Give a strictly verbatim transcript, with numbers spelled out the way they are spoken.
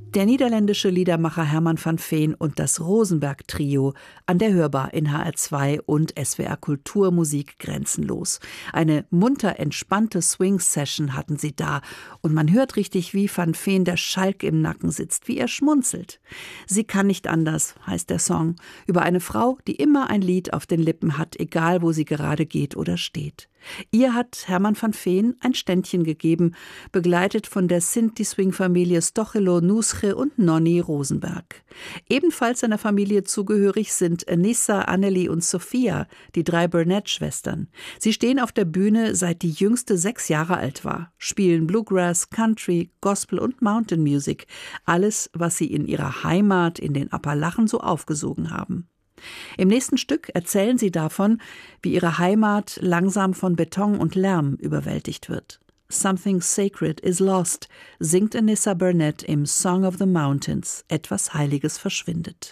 Der niederländische Liedermacher Herman van Veen und das Rosenberg-Trio an der Hörbar in H R zwei und S W R Kultur Musik grenzenlos. Eine munter entspannte Swing-Session hatten sie da und man hört richtig, wie Van Veen der Schalk im Nacken sitzt, wie er schmunzelt. Sie kann nicht anders, heißt der Song, über eine Frau, die immer ein Lied auf den Lippen hat, egal wo sie gerade geht oder steht. Ihr hat Herman van Veen ein Ständchen gegeben, begleitet von der Sinti-Swing-Familie Stochelo Nusche und Nonny Rosenberg. Ebenfalls seiner Familie zugehörig sind Nissa, Annelie und Sophia, die drei Burnett-Schwestern. Sie stehen auf der Bühne, seit die jüngste sechs Jahre alt war, spielen Bluegrass, Country, Gospel und Mountain Music. Alles, was sie in ihrer Heimat in den Appalachen so aufgesogen haben. Im nächsten Stück erzählen sie davon, wie ihre Heimat langsam von Beton und Lärm überwältigt wird. Something Sacred is Lost singt Anissa Burnett im Song of the Mountains. Etwas Heiliges verschwindet.